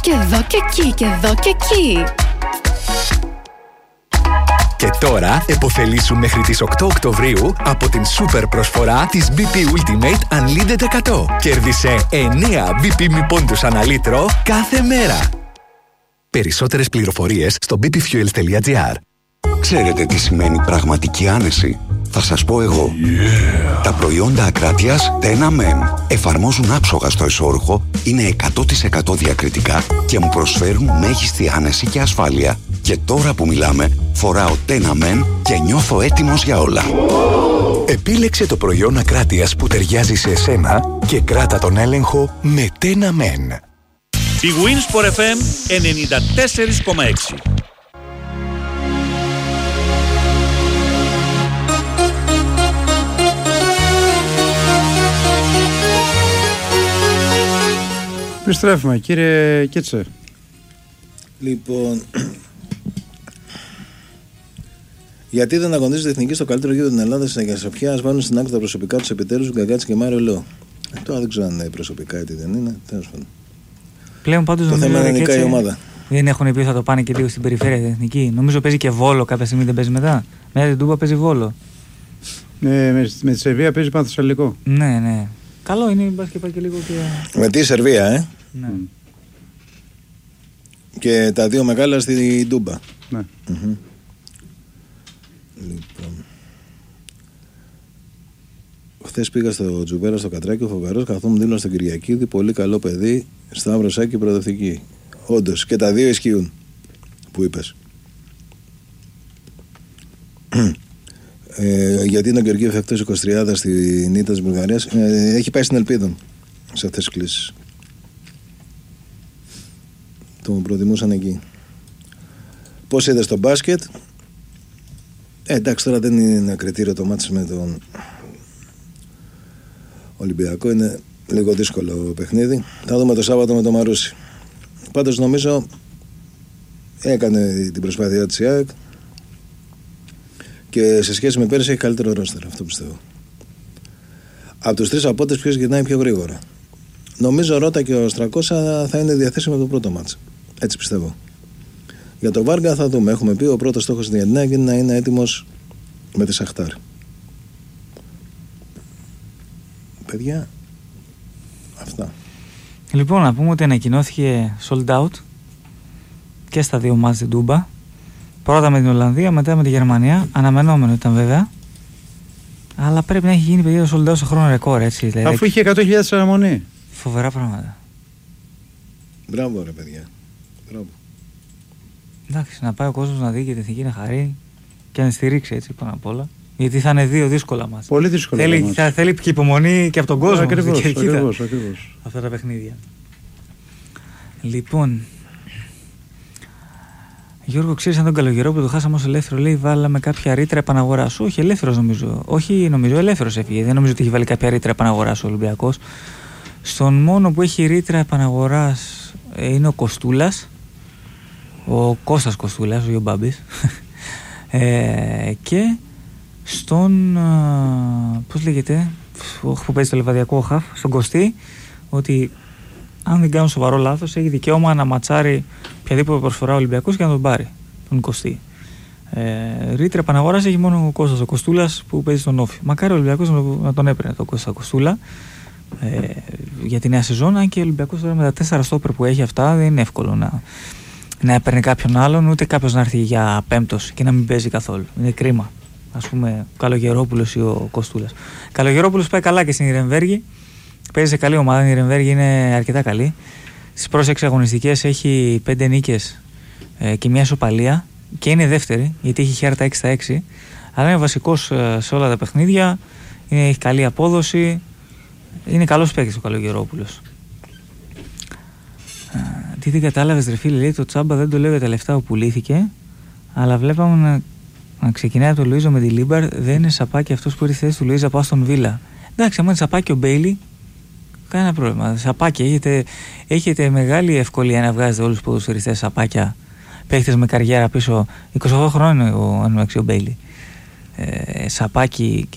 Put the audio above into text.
Και εδώ και εκεί, και εδώ και εκεί. Και τώρα επωφελήσου μέχρι τις 8 Οκτωβρίου από την σούπερ προσφορά της BP Ultimate Unlimited 100. Κέρδισε 9 BP μη πόντους ανά λίτρο κάθε μέρα. Περισσότερες πληροφορίες στο bpfuels.gr. Ξέρετε τι σημαίνει πραγματική άνεση? Θα σας πω εγώ. Τα προϊόντα Ακράτειας Tena Men εφαρμόζουν άψογα στο εσώρουχο, είναι 100% διακριτικά και μου προσφέρουν μέγιστη άνεση και ασφάλεια. Και τώρα που μιλάμε, φοράω Tena Men και νιώθω έτοιμος για όλα. Επίλεξε το προϊόν Ακράτειας που ταιριάζει σε εσένα και κράτα τον έλεγχο με Tena Men. Η Winsport FM 94,6. Επιστρέφουμε, κύριε Κίτσε. Λοιπόν, γιατί δεν αγωνίζεται η Εθνική στο καλύτερο γήπεδο στην Ελλάδα στην Αγιασαπιά? Ας βάλουν στην άκρη τα προσωπικά τους επιτέλους του Γκαγκάτση και Μάριο Λό. Τώρα δεν ξέρω αν είναι προσωπικά ή τι δεν είναι. Τέλος πάντων. Πλέον πάντως το θέμα είναι νικάει η ομάδα. Δεν έχουν πει θα το πάνε και λίγο στην περιφέρεια την Εθνική. Νομίζω παίζει και Βόλο κάποια στιγμή, δεν παίζει μετά. Μετά την Τούμπα παίζει Βόλο. Με τη Σερβία παίζει Πανθεσσαλικό. Ναι, ναι. Καλό είναι, μπας και πάει και λίγο και... Με τη Σερβία, Ναι. Και τα δύο μεγάλα στην Τούμπα. Ναι. Λοιπόν. Χθες πήγα στο Τζουβέρα στο Κατράκι, ο φοβερός, καθόμουν δίπλα στον Κυριακίδη, πολύ καλό παιδί, Σταύροσάκη, προοδευτική. Όντως, και τα δύο ισχύουν που είπες. Γιατί είναι ο Γεωργίου εκτός 23 στην ήττα της Βουλγαρίας, έχει πάει στην Ελπίδων σε αυτές τις κλήσεις. Τον προτιμούσαν εκεί. Πώς είδες το μπάσκετ? Εντάξει, τώρα δεν είναι ένα κριτήριο το μάτς με τον Ολυμπιακό, είναι λίγο δύσκολο παιχνίδι. Θα δούμε το Σάββατο με το Μαρούσι. Πάντως νομίζω έκανε την προσπάθειά της η ΑΕΚ και σε σχέση με πέρυσι έχει καλύτερο ρόστερ, αυτό πιστεύω. Από τους τρεις απότες ποιος γυρνάει πιο γρήγορα? Νομίζω ο Ρώτα και ο Στρακώσα θα είναι διαθέσιμοι με το πρώτο μάτς. Έτσι πιστεύω. Για το Βάργα θα δούμε. Έχουμε πει ο πρώτος στόχος για την ΑΕΚ είναι να είναι έτοιμος με τη Σαχτάρ. Παιδιά, αυτά. Λοιπόν, να πούμε ότι ανακοινώθηκε sold out και στα δύο μάτς στην Τούμπα. Πρώτα με την Ολλανδία, μετά με τη Γερμανία. Αναμενόμενο ήταν βέβαια. Αλλά πρέπει να έχει γίνει παιδιά το sold out σε χρόνο ρεκόρ, έτσι. Δηλαδή, αφού είχε 100.000 αναμονή. Φοβερά πράγματα. Μπράβο ρε παιδιά. Μπράβο. Εντάξει, να πάει ο κόσμος να δει και την Εθνική να χαρεί και να στηρίξει έτσι πάνω απ' όλα. Γιατί θα είναι δύο δύσκολα μας. Πολύ δύσκολα. Θέλει και υπομονή και από τον κόσμο. Ακριβώς. Αυτά τα παιχνίδια. Λοιπόν, Γιώργο, ξέρεις αν τον Καλογερόπουλο που το χάσαμε ως ελεύθερο, λέει βάλαμε κάποια ρήτρα επαναγοράς? Όχι, ελεύθερος νομίζω. Όχι, νομίζω ελεύθερος έφυγε. Δεν νομίζω ότι έχει βάλει κάποια ρήτρα επαναγοράς ο Ολυμπιακός. Στον μόνο που έχει ρήτρα επαναγοράς είναι ο Κοστούλας. Ο Κώστας Κοστούλας, ο Μπάμπης. Και στον πώς λέγεται, που παίζει στο Λεβαδιακό χαφ, στον Κωστή, ότι αν δεν κάνω σοβαρό λάθος έχει δικαίωμα να ματσάρει οποιαδήποτε προσφορά ο Ολυμπιακός και να τον πάρει τον Κωστή. Ρήτρα επαναγοράς έχει μόνο ο Κώστας ο Κοστούλας που παίζει στον Όφη. Μακάρι ο Ολυμπιακός να τον έπαιρνε τον Κώστα Κοστούλα για τη νέα σεζόν, αν και ο Ολυμπιακός τώρα με τα 4 στόπερ που έχει αυτά δεν είναι εύκολο να έπαιρνε κάποιον άλλον, ούτε κάποιος να έρθει για πέμπτος και να μην παίζει καθόλου. Είναι κρίμα. Ας πούμε ο Καλογερόπουλος ή ο Κοστούλας. Ο Καλογερόπουλος πάει καλά και στην Ιρεμβέργη. Παίζει σε καλή ομάδα. Η Ιρεμβέργη είναι αρκετά καλή. Στις πρώτες 6 αγωνιστικές έχει 5 νίκες και μια ισοπαλία και είναι δεύτερη γιατί έχει χέρτα 6-6. Αλλά είναι βασικός σε όλα τα παιχνίδια. Έχει καλή απόδοση. Είναι καλός παίκτης ο Καλογερόπουλος. Τι δεν κατάλαβες ρε φίλε, λέει το Τσάμπα δεν το λέω για τα λεφτά που πουλήθηκε, αλλά βλέπαμε να ξεκινάει από τον Λουίζο με τη Λίμπαρ. Δεν είναι σαπάκι αυτός που ήρθε θέση του Λουίζα πάω στον Βίλα. Εντάξει, άμα είναι σαπάκι ο Μπέιλι, κανένα πρόβλημα. Σαπάκι, έχετε μεγάλη ευκολία να βγάζετε όλους τους ποδοσφαιριστές σαπάκια, παίχτες με καριέρα πίσω. 28 χρόνια ο Μπέιλι. Σαπάκι